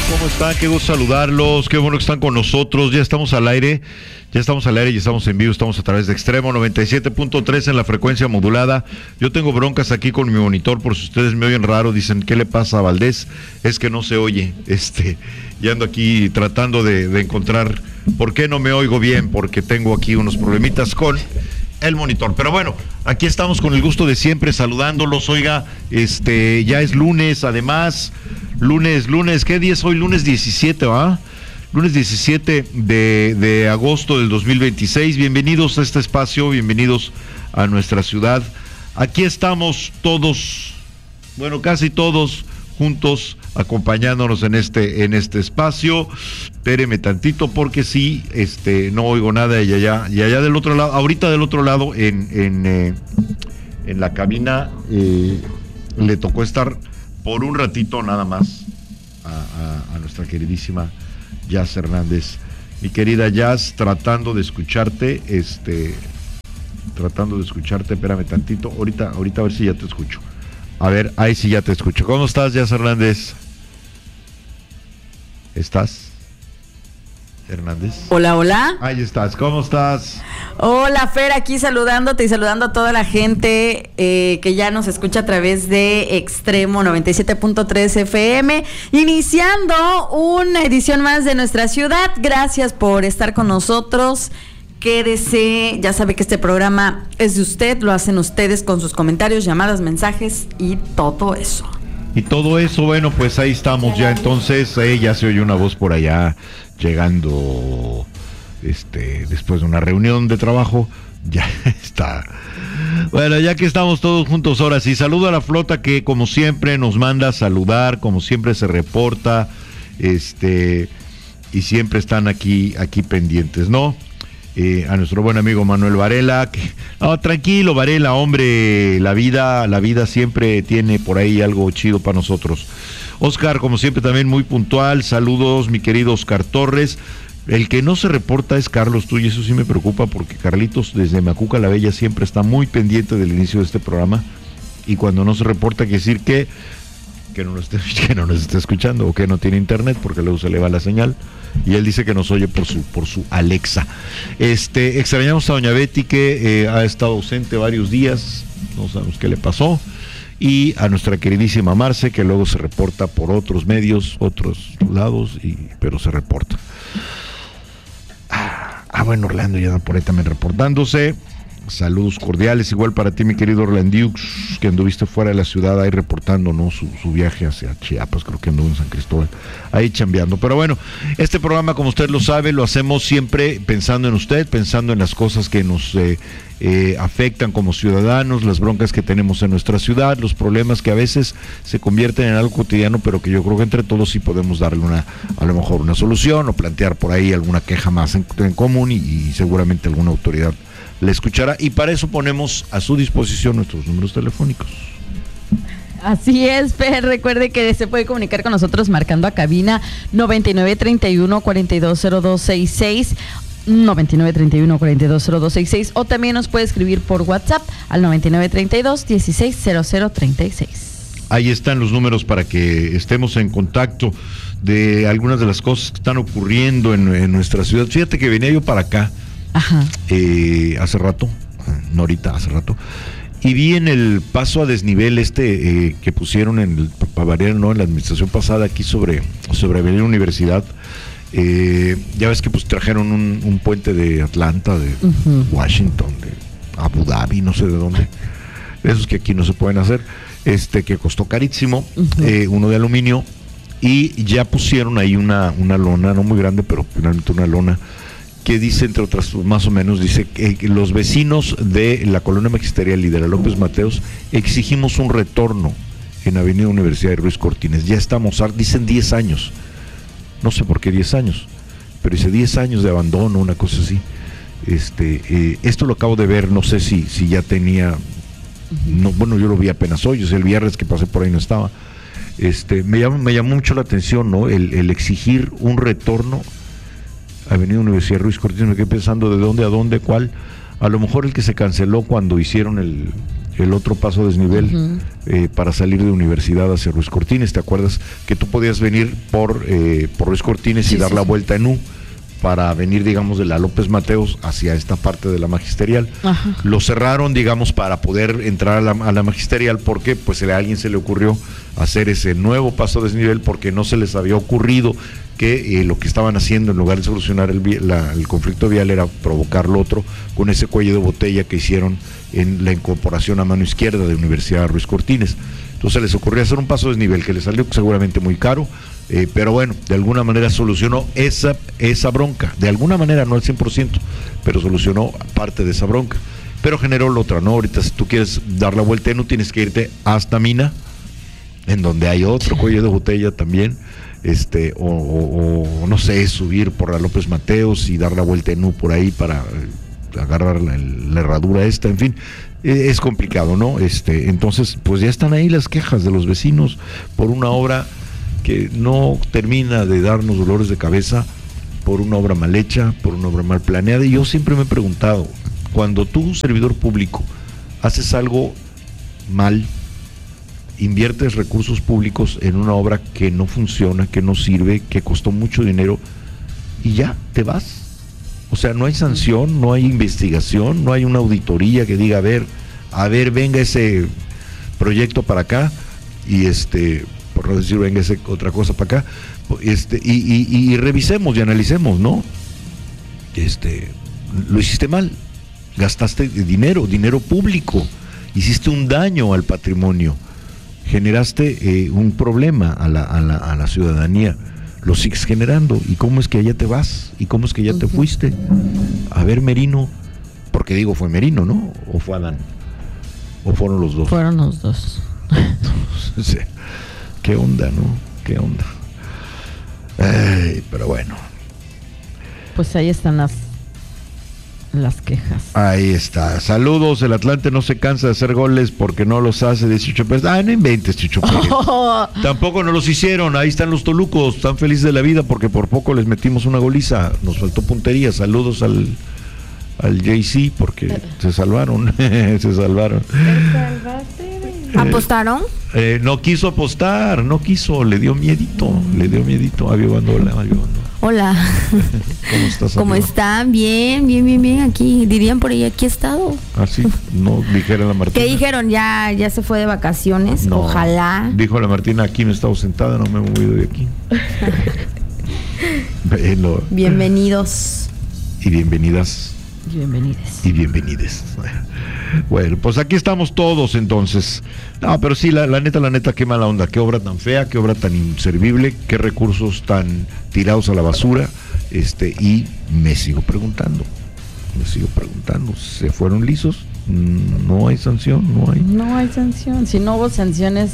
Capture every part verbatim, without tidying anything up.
¿Cómo están? Qué gusto saludarlos, qué bueno que están con nosotros. Ya estamos al aire, ya estamos al aire y estamos en vivo, estamos a través de Extremo noventa y siete punto tres en la frecuencia modulada. Yo tengo broncas aquí con mi monitor, por si ustedes me oyen raro, dicen, ¿qué le pasa a Valdés? Es que no se oye, este, y ando aquí tratando de, de encontrar por qué no me oigo bien, porque tengo aquí unos problemitas con el monitor. Pero bueno, aquí estamos con el gusto de siempre saludándolos. Oiga, este, ya es lunes, además, lunes, lunes, ¿qué día es hoy? Lunes diecisiete, ¿va? Lunes diecisiete de, de agosto del dos mil veintiséis. Bienvenidos a este espacio, bienvenidos a nuestra ciudad. Aquí estamos todos, bueno, casi todos juntos, acompañándonos en este, en este espacio. Espéreme tantito porque sí, este, no oigo nada y allá, y allá del otro lado, ahorita del otro lado, en, en, eh, en la cabina, eh, le tocó estar por un ratito nada más a, a, a nuestra queridísima Jazz Hernández. Mi querida Jazz, tratando de escucharte, este, tratando de escucharte, espérame tantito, ahorita, ahorita a ver si ya te escucho. A ver, ahí sí ya te escucho. ¿Cómo estás, Jazz Hernández? ¿Estás? Hernández. Hola, hola. Ahí estás, ¿cómo estás? Hola, Fer, aquí saludándote y saludando a toda la gente eh, que ya nos escucha a través de Extremo noventa y siete punto tres F M, iniciando una edición más de nuestra ciudad. Gracias por estar con nosotros. Quédese, ya sabe que este programa es de usted, lo hacen ustedes con sus comentarios, llamadas, mensajes y todo eso. Y todo eso, bueno, pues ahí estamos ya, entonces, eh, ya se oye una voz por allá llegando, este, después de una reunión de trabajo, ya está. Bueno, ya que estamos todos juntos ahora sí, saludo a la flota que como siempre nos manda a saludar, como siempre se reporta, este, y siempre están aquí, aquí pendientes, ¿no? Eh, a nuestro buen amigo Manuel Varela, que, no, tranquilo Varela, hombre, la vida, la vida siempre tiene por ahí algo chido para nosotros. Oscar, como siempre, también muy puntual, saludos, mi querido Oscar Torres. El que no se reporta es Carlos, tú, y eso sí me preocupa, porque Carlitos desde Macuca la Bella siempre está muy pendiente del inicio de este programa, y cuando no se reporta quiere decir que que no, nos esté, que no nos esté escuchando o que no tiene internet, porque luego se le va la señal, y él dice que nos oye por su por su Alexa. Este, extrañamos a doña Betty, que eh, ha estado ausente varios días, no sabemos qué le pasó, y a nuestra queridísima Marce, que luego se reporta por otros medios, otros lados, y pero se reporta. Ah, ah bueno, Orlando ya por ahí también reportándose. Saludos cordiales, igual para ti, mi querido Orlandiux, que anduviste fuera de la ciudad ahí reportando, ¿no? Su, su viaje hacia Chiapas, creo que anduvo en San Cristóbal, ahí chambeando. Pero bueno, este programa, como usted lo sabe, lo hacemos siempre pensando en usted, pensando en las cosas que nos eh, eh, afectan como ciudadanos, las broncas que tenemos en nuestra ciudad, los problemas que a veces se convierten en algo cotidiano, pero que yo creo que entre todos sí podemos darle una, a lo mejor una solución, o plantear por ahí alguna queja más en, en común, y, y seguramente alguna autoridad le escuchará, y para eso ponemos a su disposición nuestros números telefónicos. Así es, Fer, recuerde que se puede comunicar con nosotros marcando a cabina noventa y nueve treinta y uno cuarenta y dos cero dos sesenta y seis, noventa y nueve treinta y uno cuarenta y dos cero dos sesenta y seis, o también nos puede escribir por WhatsApp al noventa y nueve treinta y dos dieciséis cero cero treinta y seis. Ahí están los números para que estemos en contacto de algunas de las cosas que están ocurriendo en, en nuestra ciudad. Fíjate que venía yo para acá, Ajá. Eh, hace rato, no ahorita, hace rato, y vi en el paso a desnivel este eh, que pusieron en el Pavarero, ¿no? En la administración pasada aquí sobre, sobre Avenida Universidad, eh, ya ves que pues trajeron un, un puente de Atlanta, de uh-huh. Washington, de Abu Dhabi, no sé de dónde, esos que aquí no se pueden hacer, este que costó carísimo, uh-huh. eh, uno de aluminio, y ya pusieron ahí una, una lona, no muy grande, pero finalmente una lona, que dice, entre otras, más o menos, dice que los vecinos de la colonia magisterial y de la López Mateos exigimos un retorno en Avenida Universidad de Ruiz Cortines. Ya estamos, dicen diez años, no sé por qué diez años, pero dice diez años de abandono, una cosa así. Este, eh, esto lo acabo de ver, no sé si, si ya tenía, no, bueno, yo lo vi apenas hoy, o sea, el viernes que pasé por ahí no estaba. Este, me llamó, me llamó mucho la atención, ¿no? El, el exigir un retorno. Avenida Universidad Ruiz Cortines, me quedé pensando de dónde a dónde, cuál. A lo mejor el que se canceló cuando hicieron el, el otro paso a desnivel Uh-huh. eh, para salir de Universidad hacia Ruiz Cortines. ¿Te acuerdas que tú podías venir por, eh, por Ruiz Cortines Sí, y dar sí, la sí. vuelta en U para venir, digamos, de la López Mateos hacia esta parte de la Magisterial? Ajá. Lo cerraron, digamos, para poder entrar a la, a la Magisterial, porque pues a alguien se le ocurrió hacer ese nuevo paso a desnivel, porque no se les había ocurrido que eh, lo que estaban haciendo, en lugar de solucionar el, vi- la- el conflicto vial, era provocar lo otro con ese cuello de botella que hicieron en la incorporación a mano izquierda de Universidad Ruiz Cortines. Entonces les ocurrió hacer un paso a desnivel que les salió seguramente muy caro, eh, pero bueno, de alguna manera solucionó esa, esa bronca, de alguna manera, no al cien por ciento, pero solucionó parte de esa bronca, pero generó la otra, ¿no? Ahorita si tú quieres dar la vuelta, no tienes que irte hasta Mina, en donde hay otro cuello de botella también, este, o, o- o, no sé, subir por la López Mateos y dar la vuelta en U por ahí para eh, agarrar la, la herradura esta, en fin, eh, es complicado, ¿no? Este, entonces, pues ya están ahí las quejas de los vecinos por una obra que no termina de darnos dolores de cabeza, por una obra mal hecha, por una obra mal planeada. Y yo siempre me he preguntado, cuando tú, servidor público, haces algo mal, inviertes recursos públicos en una obra que no funciona, que no sirve, que costó mucho dinero, y ya te vas. O sea, no hay sanción, no hay investigación, no hay una auditoría que diga, a ver, a ver, venga ese proyecto para acá, y este, por no decir venga ese otra cosa para acá, este, y, y, y revisemos y analicemos, ¿no? Este, lo hiciste mal, gastaste dinero, dinero público, hiciste un daño al patrimonio, generaste eh, un problema a la, a, la, a la ciudadanía, lo sigues generando. ¿Y cómo es que allá te vas? ¿Y cómo es que ya te fuiste? A ver, Merino, porque digo, fue Merino, ¿no? ¿O fue Adán? ¿O fueron los dos? Fueron los dos. Sí. ¿Qué onda, no? ¿Qué onda? Ay, pero bueno. Pues ahí están las las quejas. Ahí está. Saludos. El Atlante no se cansa de hacer goles porque no los hace. De Chicho Pérez. Ah, no inventes, Chicho Pérez. Oh. Tampoco no los hicieron. Ahí están los tolucos. Están felices de la vida porque por poco les metimos una goliza. Nos faltó puntería. Saludos al, al J C porque se salvaron. Se salvaron. ¿Apostaron? Eh, no quiso apostar. No quiso. Le dio miedito. Le dio miedito. Avio Bandola. Avio Bandola. Hola. ¿Cómo estás? ¿Cómo amigo? están? Bien, bien, bien, bien. Aquí dirían por ahí, aquí he estado. Ah, sí. No dijera la Martina. ¿Qué dijeron? Ya, ya se fue de vacaciones. No. Ojalá. Dijo la Martina, aquí me he estado sentada, no me he movido de aquí. Bueno, Bienvenidos. y bienvenidas Bienvenidos. y bienvenides. Bueno, pues aquí estamos todos entonces. No, pero sí, la, la neta, la neta, qué mala onda, qué obra tan fea, qué obra tan inservible, qué recursos tan tirados a la basura. Este, y me sigo preguntando, me sigo preguntando, ¿se fueron lisos? No hay sanción, no hay. No hay sanción. Si no hubo sanciones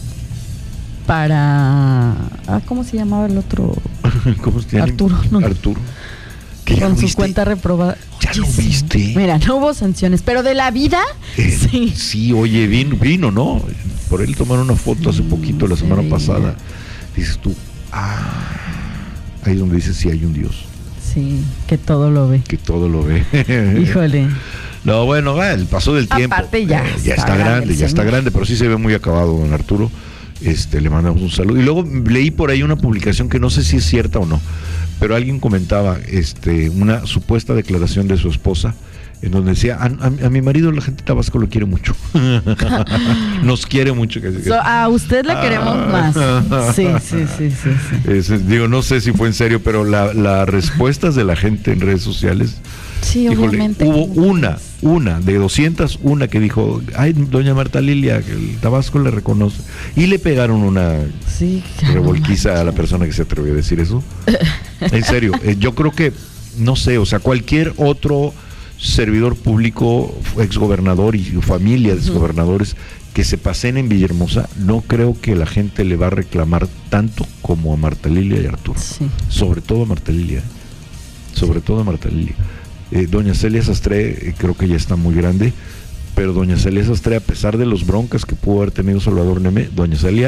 para... Ah, ¿cómo se llamaba el otro? ¿Cómo se llama? Arturo, no. Arturo. ¿Que ya Con lo su viste? cuenta reprobada. ¿Ya lo Oye, sí. viste? Mira, no hubo sanciones, pero de la vida, Eh, sí. sí, oye, vino, vino, ¿no? Por él tomaron una foto hace Sí, poquito, la se semana veía. pasada. Dices tú, ah, ahí es donde dices sí hay un Dios, Sí, que todo lo ve. que todo lo ve. Híjole. No, bueno, va, el paso del tiempo. Aparte ya eh, ya está está grande, grande el ya está señor. grande, pero sí se ve muy acabado, don Arturo. Este, le mandamos un saludo. Y luego leí por ahí una publicación que no sé si es cierta o no, pero alguien comentaba este, una supuesta declaración de su esposa, en donde decía, a, a- a mi marido la gente de Tabasco lo quiere mucho. Nos quiere mucho. Que, que- So, a usted la queremos Ah. más. Sí, sí, sí, sí, sí. Es- es- digo, no sé si fue en serio, pero la- las respuestas de la gente en redes sociales, Sí, híjole, obviamente. hubo una, una de doscientas, una que dijo, ay, doña Marta Lilia, que el Tabasco le reconoce. Y le pegaron una Sí, revolquiza a la persona que se atrevió a decir eso. En serio, eh, yo creo que, no sé, o sea, cualquier otro servidor público, exgobernador y familia de exgobernadores que se pasen en Villahermosa, no creo que la gente le va a reclamar tanto como a Marta Lilia y Arturo. Sí. Sobre todo a Marta Lilia. ¿eh? Sobre todo a Marta Lilia. Eh, doña Celia Sastre, eh, creo que ya está muy grande, pero doña Celia Sastre, a pesar de los broncas que pudo haber tenido Salvador Neme, doña Celia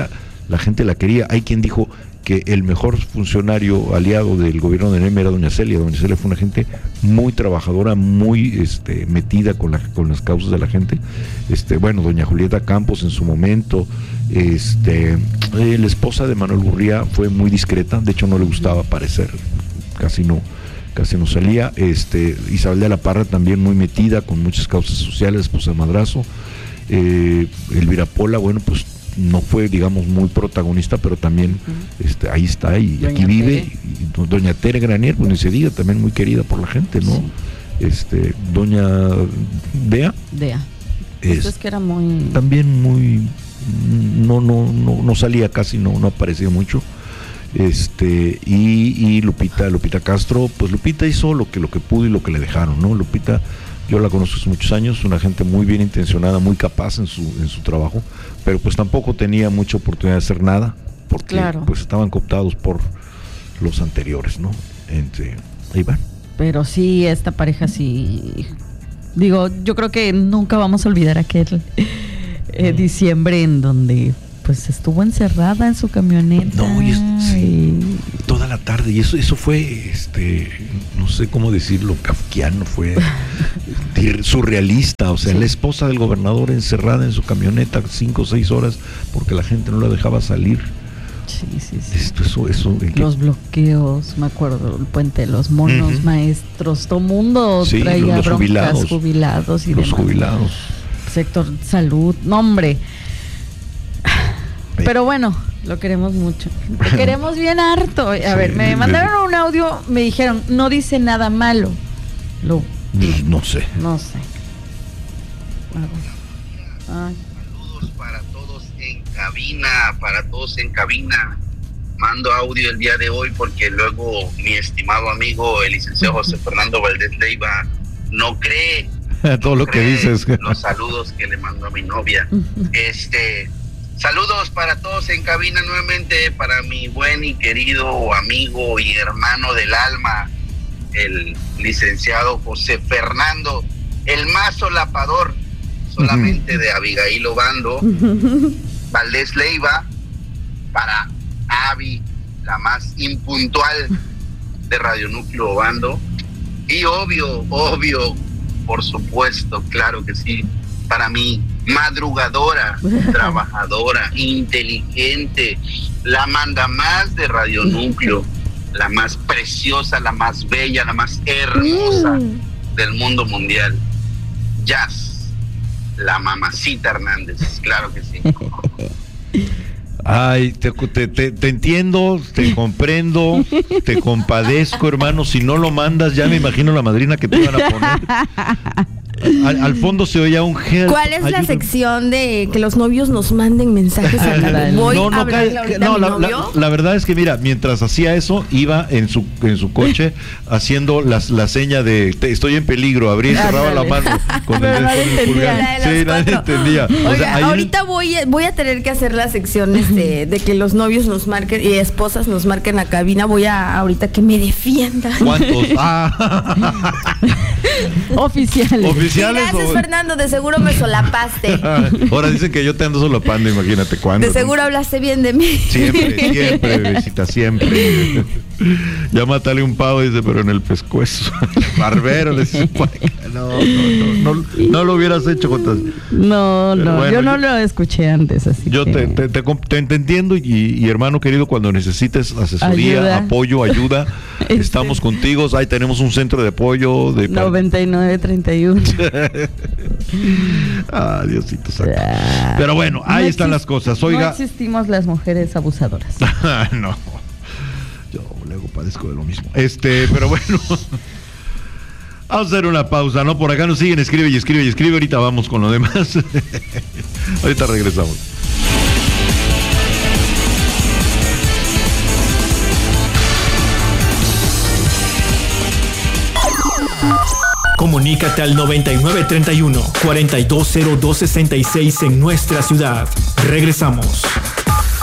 la gente la quería. Hay quien dijo que el mejor funcionario aliado del gobierno de Neme era doña Celia. Doña Celia fue una gente muy trabajadora, muy este, metida con, la, con las causas de la gente. Este, bueno, doña Julieta Campos en su momento, este, eh, la esposa de Manuel Gurría fue muy discreta, de hecho no le gustaba aparecer, casi no, casi no salía. Este, Isabel de la Parra también muy metida con muchas causas sociales, esposa de Madrazo. Eh, Elvira Pola, bueno, pues no fue, digamos, muy protagonista, pero también uh-huh. este, ahí está y doña aquí vive. Y, y doña Tere Granier, pues ni se diga, también muy querida por la gente, ¿no? Sí. Este, doña Dea. Dea. Es, es que era muy... También muy... No, no, no, no salía casi, no, no aparecía mucho. Este, y, y Lupita, Lupita Castro, pues Lupita hizo lo que, lo que pudo y lo que le dejaron, ¿no? Lupita, yo la conozco hace muchos años, una gente muy bien intencionada, muy capaz en su, en su trabajo, pero pues tampoco tenía mucha oportunidad de hacer nada, porque claro. pues estaban cooptados por los anteriores, ¿no? Entre, ahí van. Pero sí, esta pareja sí, digo, yo creo que nunca vamos a olvidar aquel eh, mm. diciembre en donde pues estuvo encerrada en su camioneta. No, y es, sí, y... toda la tarde, y eso, eso fue, este, no sé cómo decirlo, kafkiano, fue surrealista, o sea, sí. La esposa del gobernador encerrada en su camioneta cinco o seis horas porque la gente no la dejaba salir. Sí, sí, sí. Esto, eso, eso, los bloqueos, me acuerdo, el puente de los monos, uh-huh. maestros, todo mundo sí, traía los, los broncas, jubilados, jubilados y los demás. jubilados. Sector salud, no hombre. Pero bueno, lo queremos mucho. Lo queremos bien harto. A sí, ver, me mandaron un audio, me dijeron, no dice nada malo. Lo, no sé. No sé. Ay. Saludos para todos en cabina, para todos en cabina. Mando audio el día de hoy porque luego mi estimado amigo, el licenciado José Fernando Valdés Leiva, no cree todo no lo cree que dices. Los saludos que le mando a mi novia. Este... Saludos para todos en cabina nuevamente, para mi buen y querido amigo y hermano del alma, el licenciado José Fernando, el más solapador, solamente de Abigail Obando, Valdés Leiva, para Avi, la más impuntual de Radio Núcleo Obando, y obvio, obvio, por supuesto, claro que sí, para mí, madrugadora, trabajadora, inteligente, la mandamás de Radio Núcleo, la más preciosa, la más bella, la más hermosa mm. del mundo mundial, Jazz, la mamacita Hernández, claro que sí. Ay, te, te, te, te entiendo, te comprendo, te compadezco, hermano. Si no lo mandas, ya me imagino la madrina que te iban a poner. Al, al fondo se oía un help. ¿Cuál es ayuda? La sección de que los novios nos manden mensajes a la voy no, no, a hablarle ahorita no, a mi la, novio? La, la verdad es que mira, mientras hacía eso, iba en su en su coche haciendo las, la seña de te, estoy en peligro, abría y cerraba la mano con Pero el, nadie con el entendía. pulgar. Sí, nadie entendía. Oiga, o sea, ahorita en... voy, a, voy a tener que hacer las secciones de, de que los novios nos marquen y esposas nos marquen a cabina. Voy a ahorita que me defiendan. ¿Cuántos? Ah. Oficiales. Oficiales. Sí, gracias, o... Fernando, de seguro me solapaste. Ahora dicen que yo te ando solapando, imagínate cuándo. De seguro ¿no? hablaste bien de mí. Siempre, siempre, bebecita, siempre. Ya mátale un pavo, dice, pero en el pescuezo. Barbero, le dice, no, no, no, no, no lo hubieras hecho, Jotas. No, no, bueno, yo no yo, lo escuché antes, así Yo que... te, te, te, te entiendo y, y hermano querido, cuando necesites asesoría, ayuda. apoyo, ayuda, este... estamos contigo. Ahí tenemos un centro de apoyo de noventa y nueve treinta y uno. Ah, Diosito santo. Pero bueno, ahí no están exist- las cosas. Oiga, no existimos las mujeres abusadoras. No. Yo luego padezco de lo mismo. Este, pero bueno. Vamos a hacer una pausa, ¿no? Por acá nos siguen, escribe y escribe y escribe. Ahorita vamos con lo demás. Ahorita regresamos. Comunícate al noventa y nueve treinta y uno, cuarenta y dos cero dos sesenta y seis en nuestra ciudad. Regresamos.